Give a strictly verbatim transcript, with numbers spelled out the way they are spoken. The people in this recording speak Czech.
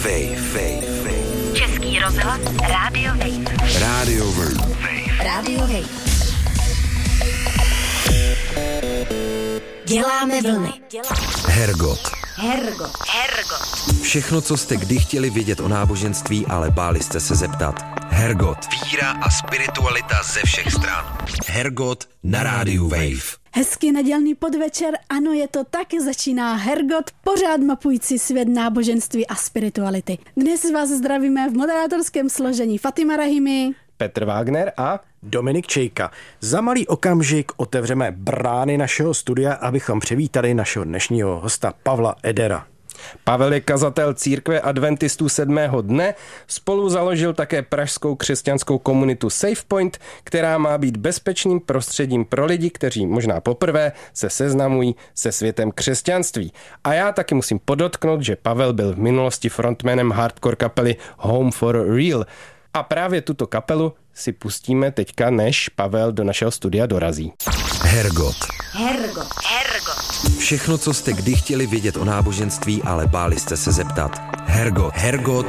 Wave, Wave, Wave. Český rozhlas Radio Wave. Radio Wave. Radio Wave. Děláme vlny. Hergot. Hergot. Hergot. Všechno, co jste kdy chtěli vědět o náboženství, ale báli jste se zeptat. Hergot. Víra a spiritualita ze všech stran. Hergot na rádiu Wave. Hezký nedělný podvečer, ano, je to tak, začíná Hergot, pořád mapující svět náboženství a spirituality. Dnes vás zdravíme v moderátorském složení Fatima Rahimi, Petr Wagner a Dominik Čejka. Za malý okamžik otevřeme brány našeho studia, abychom přivítali našeho dnešního hosta Pavla Edera. Pavel je kazatel církve adventistů sedmého dne, spolu založil také pražskou křesťanskou komunitu SafePoint, která má být bezpečným prostředím pro lidi, kteří možná poprvé se seznamují se světem křesťanství. A já taky musím podotknout, že Pavel byl v minulosti frontmanem hardcore kapely Home for Real. A právě tuto kapelu si pustíme teďka, než Pavel do našeho studia dorazí. Hergot. Hergot. Hergot. Všechno, co jste kdy chtěli vědět o náboženství, ale báli jste se zeptat. Hergot. Hergot